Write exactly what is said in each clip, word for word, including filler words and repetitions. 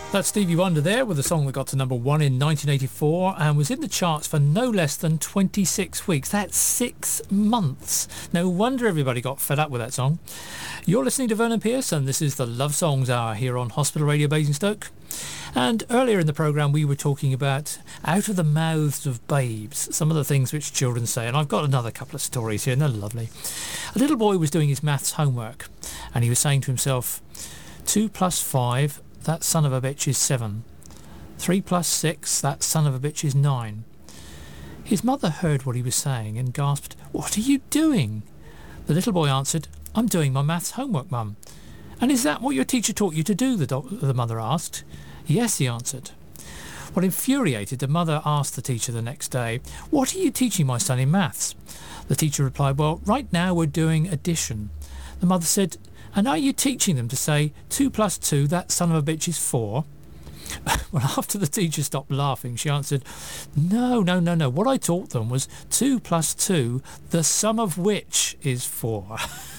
That's Stevie Wonder there with a song that got to number one in nineteen eighty-four and was in the charts for no less than twenty-six weeks. That's six months. No wonder everybody got fed up with that song. You're listening to Vernon Pierce and this is the Love Songs Hour here on Hospital Radio Basingstoke. And earlier in the programme we were talking about out of the mouths of babes, some of the things which children say, and I've got another couple of stories here and they're lovely. A little boy was doing his maths homework and he was saying to himself, two plus five, that son of a bitch is seven. Three plus six, that son of a bitch is nine. His mother heard what he was saying and gasped, "What are you doing?" The little boy answered, "I'm doing my maths homework, Mum." "And is that what your teacher taught you to do?" the, doc- the mother asked. "Yes," he answered. Well, infuriated, the mother asked the teacher the next day, "What are you teaching my son in maths?" The teacher replied, "Well, right now we're doing addition." The mother said, "And are you teaching them to say two plus two, that son of a bitch is four?" Well, after the teacher stopped laughing, she answered, No, no, no, no. What I taught them was two plus two, the sum of which is four."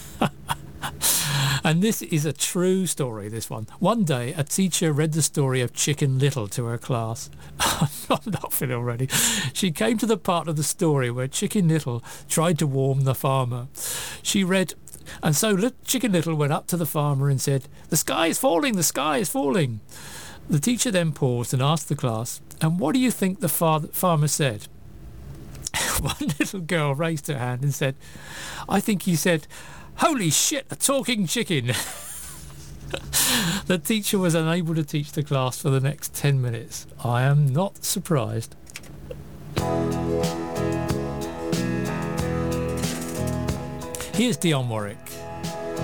And this is a true story, this one. One day, a teacher read the story of Chicken Little to her class. I'm laughing already. She came to the part of the story where Chicken Little tried to warm the farmer. She read, "And so Chicken Little went up to the farmer and said, 'The sky is falling, the sky is falling.'" The teacher then paused and asked the class, "And what do you think the far- farmer said?" One little girl raised her hand and said, "I think he said, 'Holy shit, a talking chicken.'" The teacher was unable to teach the class for the next ten minutes. I am not surprised. Here's Dionne Warwick.